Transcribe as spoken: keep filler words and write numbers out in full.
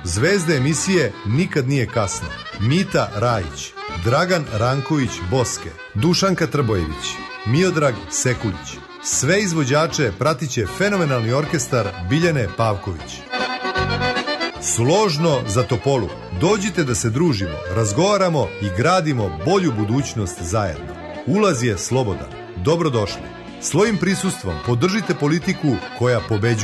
Zvezda emisije Nikad nije kasno. Mita Rajić, Dragan Ranković Boske, Dušanka Trbojević, Miodrag Sekulić. Sve izvođače pratiće fenomenalni orkestar Biljane Pavković. Složno za Topolu. Dođite da se družimo, razgovaramo i gradimo bolju budućnost zajedno. Ulaz je slobodan. Dobrodošli. Svojim prisustvom podržite politiku koja pobeđuje.